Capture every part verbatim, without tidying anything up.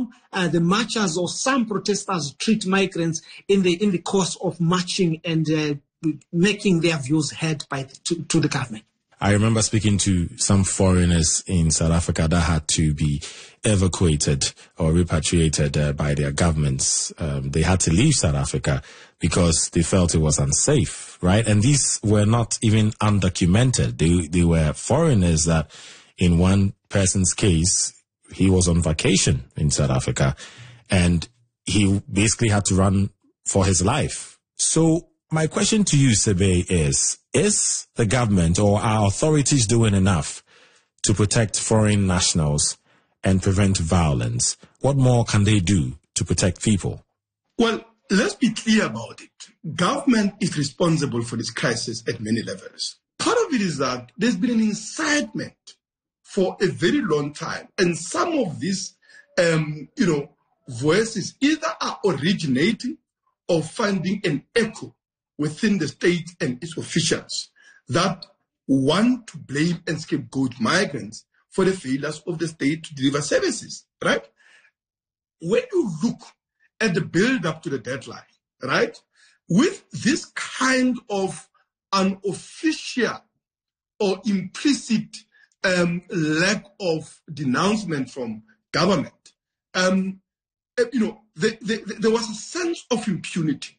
how uh, the marchers or some protesters treat migrants in the in the course of marching and uh, making their views heard by the, to, to the government. I remember speaking to some foreigners in South Africa that had to be evacuated or repatriated uh, by their governments. Um, they had to leave South Africa because they felt it was unsafe, right? And these were not even undocumented. They, they were foreigners that, in one person's case, he was on vacation in South Africa and he basically had to run for his life. So my question to you, Sebe, is, is the government or our authorities doing enough to protect foreign nationals and prevent violence? What more can they do to protect people? Well, let's be clear about it. Government is responsible for this crisis at many levels. Part of it is that there's been an incitement for a very long time. And some of these, um, you know, voices either are originating or finding an echo within the state and its officials that want to blame and scapegoat migrants for the failures of the state to deliver services, right? When you look at the build-up to the deadline, right, with this kind of unofficial or implicit um, lack of denouncement from government, um, you know, the, the, the, there was a sense of impunity.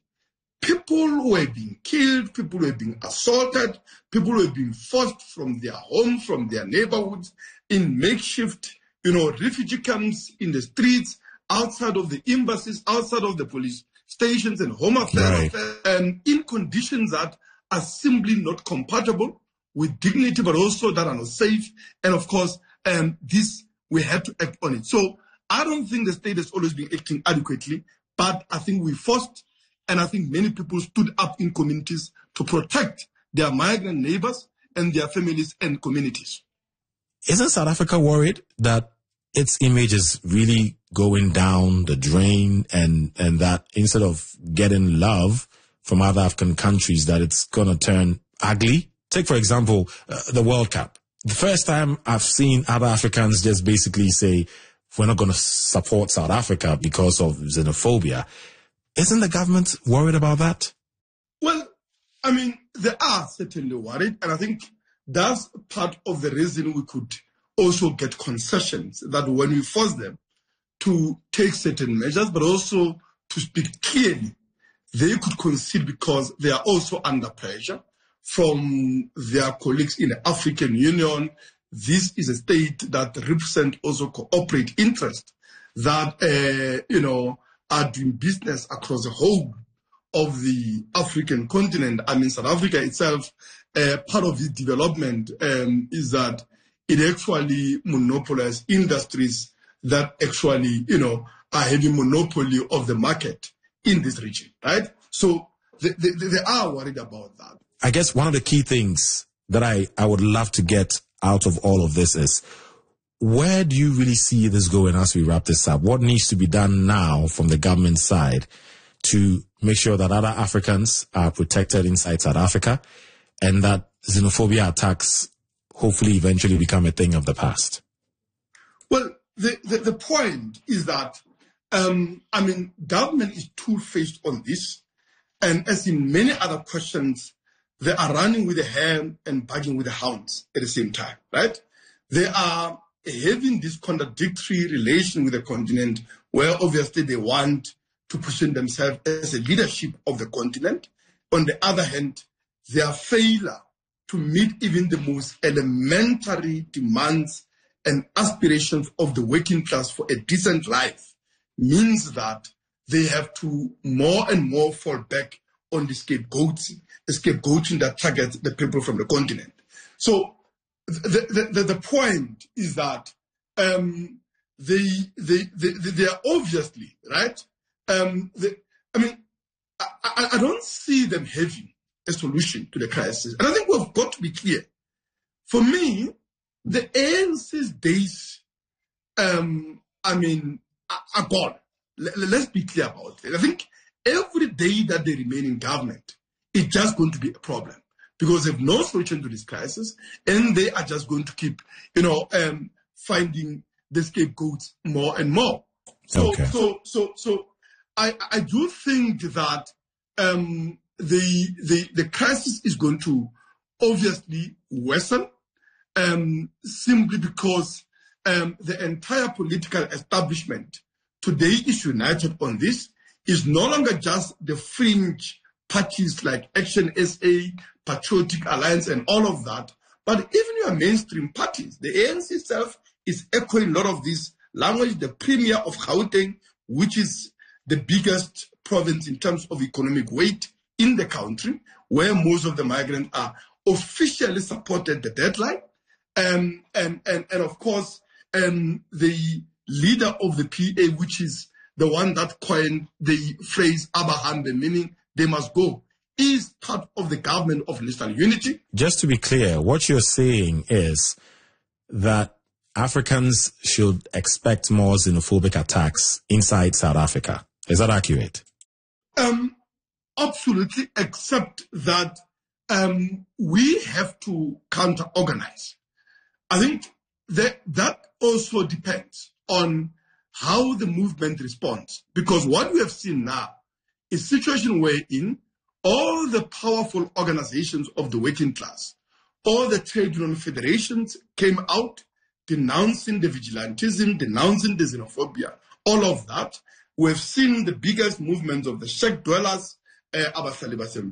People were being killed, people were being assaulted, people were being forced from their homes, from their neighborhoods, in makeshift, you know, refugee camps in the streets, outside of the embassies, outside of the police stations and home affairs, right. And in conditions that are simply not compatible with dignity, but also that are not safe. And of course, um, this, we had to act on it. So I don't think the state has always been acting adequately, but I think we forced, and I think many people stood up in communities to protect their migrant neighbors and their families and communities. Isn't South Africa worried that its image is really going down the drain and, and that instead of getting love from other African countries, that it's going to turn ugly? Take, for example, uh, the World Cup. The first time I've seen other Africans just basically say, we're not going to support South Africa because of xenophobia. Isn't the government worried about that? Well, I mean, they are certainly worried. And I think that's part of the reason we could also get concessions, that when we force them to take certain measures, but also to speak clearly, they could concede because they are also under pressure from their colleagues in the African Union. This is a state that represents also cooperate interests that, uh, you know, are doing business across the whole of the African continent. I mean, South Africa itself, uh, part of its development um, is that it actually monopolizes industries that actually, you know, are having monopoly of the market in this region, right? So they, they, they are worried about that. I guess one of the key things that I, I would love to get out of all of this is, where do you really see this going as we wrap this up? What needs to be done now from the government side to make sure that other Africans are protected inside South Africa and that xenophobia attacks hopefully eventually become a thing of the past? Well, the, the, the point is that, um, I mean, government is two-faced on this. And as in many other questions, they are running with the hare and barking with the hounds at the same time, right? They are having this contradictory relation with the continent where obviously they want to position themselves as a leadership of the continent. On the other hand, their failure to meet even the most elementary demands and aspirations of the working class for a decent life means that they have to more and more fall back on the scapegoating, the scapegoating that targets the people from the continent. So the, the, the point is that um, they, they, they, they are obviously, right? Um, they, I mean, I, I, I don't see them having a solution to the crisis. And I think we've got to be clear. For me, the A N C's days, um, I mean, are, are gone. L- let's be clear about it. I think every day that they remain in government, it's just going to be a problem because they have no solution to this crisis, and they are just going to keep, you know, um, finding the scapegoats more and more. So, okay. so, so, so, I, I do think that um, the the the crisis is going to obviously worsen, um, simply because um, the entire political establishment today is united on this. Is no longer just the fringe parties like Action S A, Patriotic Alliance, and all of that, but even your mainstream parties. The A N C itself is echoing a lot of this language. The premier of Gauteng, which is the biggest province in terms of economic weight in the country, where most of the migrants are, officially supported the deadline. Um, and, and, and of course, um, the leader of the P A, which is the one that coined the phrase Abahambe, meaning they must go, is part of the government of national unity. Just to be clear, what you're saying is that Africans should expect more xenophobic attacks inside South Africa. Is that accurate? Um, absolutely, except that um, we have to counter-organize. I think that that also depends on how the movement responds. Because what we have seen now is a situation wherein all the powerful organizations of the working class, all the trade union federations came out denouncing the vigilantism, denouncing the xenophobia, all of that. We've seen the biggest movements of the Sheikh dwellers, uh, Abasali Basem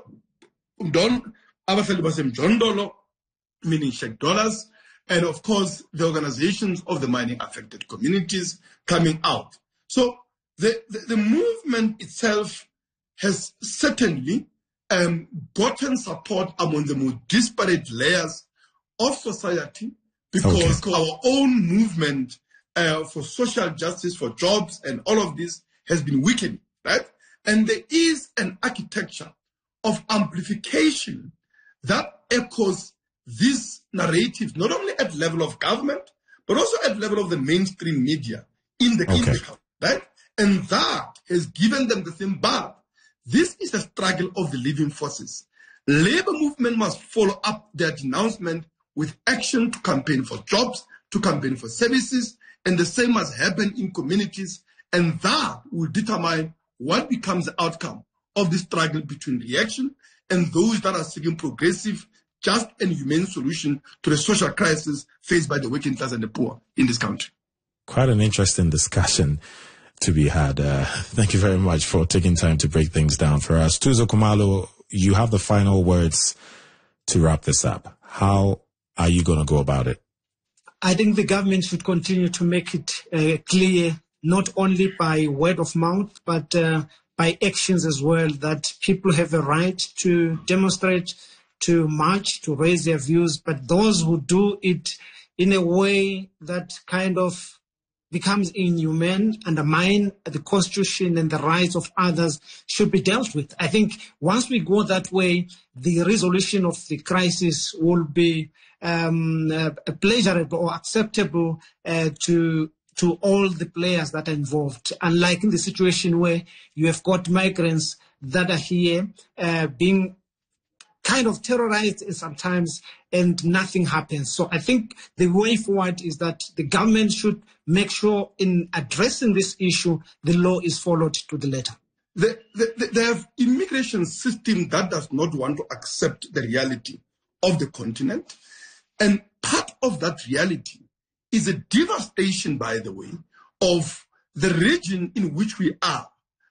Jondolo, meaning Sheikh dwellers, and of course the organizations of the mining affected communities coming out. So the, the, the movement itself has certainly um, gotten support among the most disparate layers of society, because okay. our own movement uh, for social justice, for jobs, and all of this has been weakened, right? And there is an architecture of amplification that echoes these narratives, not only at level of government, but also at level of the mainstream media in the, okay. in the country, right? And that has given them the same bar. This is a struggle of the living forces. Labor movement must follow up their denouncement with action to campaign for jobs, to campaign for services, and the same must happen in communities, and that will determine what becomes the outcome of the struggle between reaction and those that are seeking progressive, just and humane solution to the social crisis faced by the working class and the poor in this country. Quite an interesting discussion to be had. Uh, thank you very much for taking time to break things down for us. Thuso Khumalo, you have the final words to wrap this up. How are you going to go about it? I think the government should continue to make it uh, clear, not only by word of mouth, but uh, by actions as well, that people have a right to demonstrate, to march, to raise their views, but those who do it in a way that kind of becomes inhumane, undermine the constitution and the rights of others should be dealt with. I think once we go that way, the resolution of the crisis will be um, uh, pleasurable or acceptable uh, to to all the players that are involved. Unlike in the situation where you have got migrants that are here uh, being kind of terrorized sometimes and nothing happens. So I think the way forward is that the government should make sure in addressing this issue, the law is followed to the letter. The, the, the, they have immigration system that does not want to accept the reality of the continent. And part of that reality is a devastation, by the way, of the region in which we are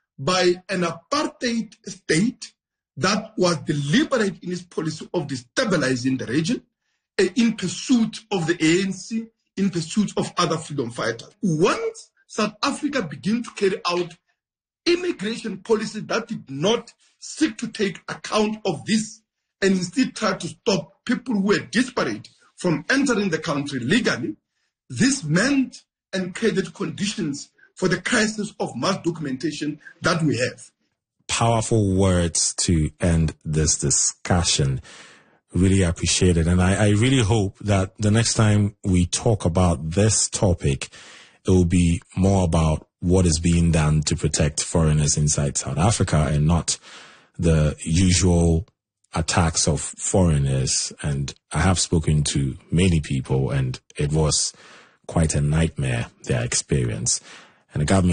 by an apartheid state that was deliberate in its policy of destabilizing the region uh, in pursuit of the A N C, in pursuit of other freedom fighters. Once South Africa began to carry out immigration policies that did not seek to take account of this and instead try to stop people who were disparate from entering the country legally, this meant and created conditions for the crisis of mass documentation that we have. Powerful words to end this discussion. Really appreciate it. And I, I really hope that the next time we talk about this topic, it will be more about what is being done to protect foreigners inside South Africa and not the usual attacks of foreigners. And I have spoken to many people, and it was quite a nightmare, their experience. and the government